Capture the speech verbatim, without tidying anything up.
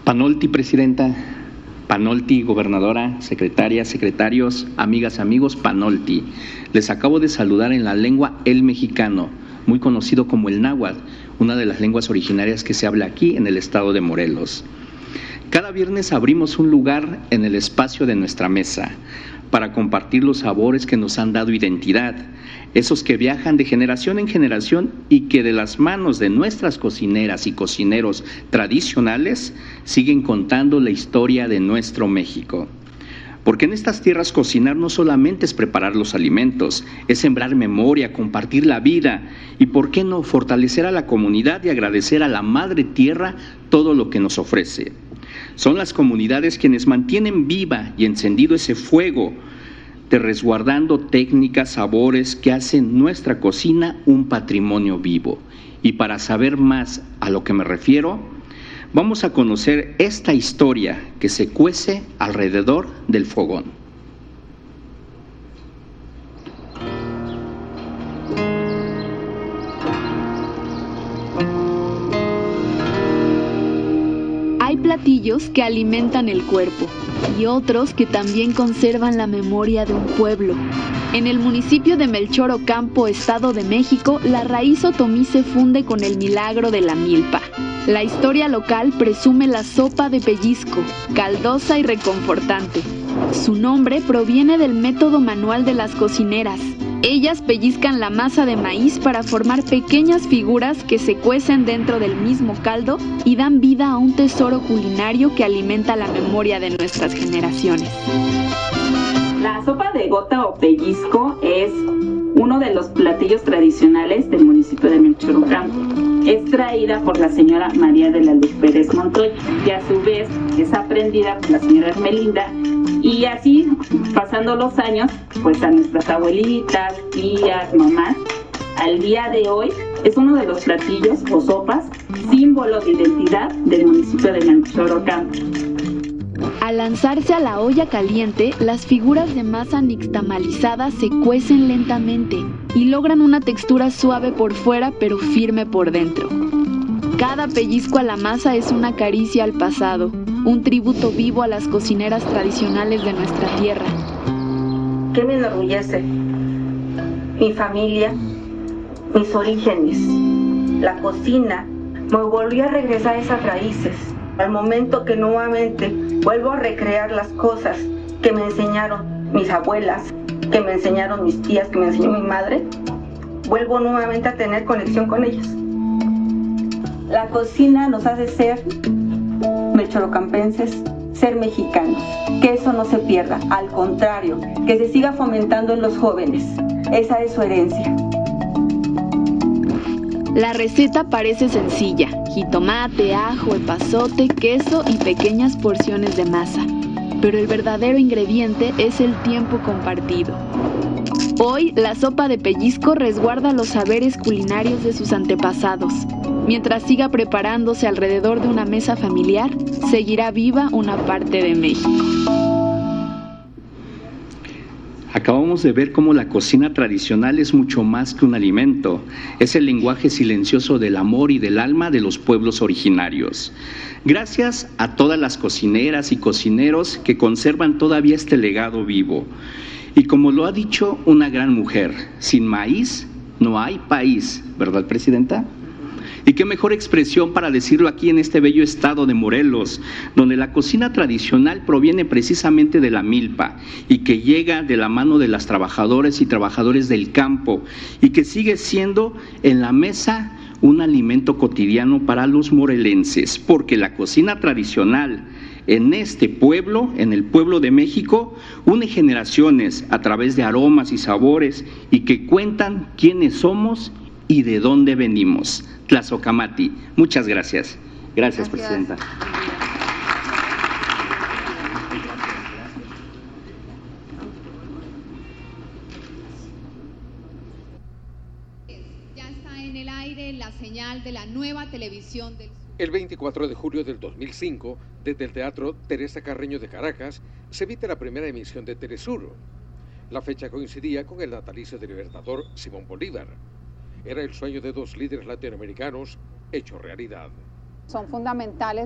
Panolti, presidenta. Panolti, gobernadora, secretaria, secretarios, amigas, amigos, Panolti. Les acabo de saludar en la lengua el mexicano, muy conocido como el náhuatl, una de las lenguas originarias que se habla aquí en el estado de Morelos. Cada viernes abrimos un lugar en el espacio de nuestra mesa para compartir los sabores que nos han dado identidad, esos que viajan de generación en generación y que de las manos de nuestras cocineras y cocineros tradicionales siguen contando la historia de nuestro México. Porque en estas tierras cocinar no solamente es preparar los alimentos, es sembrar memoria, compartir la vida y, ¿por qué no?, fortalecer a la comunidad y agradecer a la madre tierra todo lo que nos ofrece. Son las comunidades quienes mantienen viva y encendido ese fuego, de resguardando técnicas, sabores que hacen nuestra cocina un patrimonio vivo. Y para saber más a lo que me refiero, vamos a conocer esta historia que se cuece alrededor del fogón. Hay platillos que alimentan el cuerpo y otros que también conservan la memoria de un pueblo. En el municipio de Melchor Ocampo, Estado de México, la raíz otomí se funde con el milagro de la milpa. La historia local presume la sopa de pellizco, caldosa y reconfortante. Su nombre proviene del método manual de las cocineras. Ellas pellizcan la masa de maíz para formar pequeñas figuras que se cuecen dentro del mismo caldo y dan vida a un tesoro culinario que alimenta la memoria de nuestras generaciones. La sopa de gota o pellizco es uno de los platillos tradicionales del municipio de Melchor Ocampo. Es traída por la señora María de la Luz Pérez Montoya y a su vez es aprendida por la señora Ermelinda. Y así, pasando los años, pues a nuestras abuelitas, tías, mamás, al día de hoy es uno de los platillos o sopas símbolo de identidad del municipio de Melchor Ocampo. Al lanzarse a la olla caliente, las figuras de masa nixtamalizada se cuecen lentamente y logran una textura suave por fuera pero firme por dentro. Cada pellizco a la masa es una caricia al pasado, un tributo vivo a las cocineras tradicionales de nuestra tierra. ¿Qué me enorgullece? Mi familia, mis orígenes, la cocina. Me volvió a regresar a esas raíces. Al momento que nuevamente vuelvo a recrear las cosas que me enseñaron mis abuelas, que me enseñaron mis tías, que me enseñó mi madre, vuelvo nuevamente a tener conexión con ellas. La cocina nos hace ser melchorocampenses, ser mexicanos, que eso no se pierda, al contrario, que se siga fomentando en los jóvenes. Esa es su herencia. La receta parece sencilla: jitomate, ajo, epazote, queso y pequeñas porciones de masa. Pero el verdadero ingrediente es el tiempo compartido. Hoy, la sopa de pellizco resguarda los saberes culinarios de sus antepasados. Mientras siga preparándose alrededor de una mesa familiar, seguirá viva una parte de México. Acabamos de ver cómo la cocina tradicional es mucho más que un alimento. Es el lenguaje silencioso del amor y del alma de los pueblos originarios. Gracias a todas las cocineras y cocineros que conservan todavía este legado vivo. Y como lo ha dicho una gran mujer, sin maíz no hay país, ¿verdad, presidenta? Y qué mejor expresión para decirlo aquí en este bello estado de Morelos, donde la cocina tradicional proviene precisamente de la milpa y que llega de la mano de las trabajadoras y trabajadores del campo y que sigue siendo en la mesa un alimento cotidiano para los morelenses, porque la cocina tradicional en este pueblo, en el pueblo de México, une generaciones a través de aromas y sabores y que cuentan quiénes somos y de dónde venimos. Tlazocamati. Muchas gracias. Gracias, gracias. Presidenta. Ya está en el aire la señal de la nueva televisión del... El veinticuatro de julio del dos mil cinco, desde el Teatro Teresa Carreño de Caracas, se emite la primera emisión de Telesur. La fecha coincidía con el natalicio del libertador Simón Bolívar. Era el sueño de dos líderes latinoamericanos hecho realidad. Son fundamentales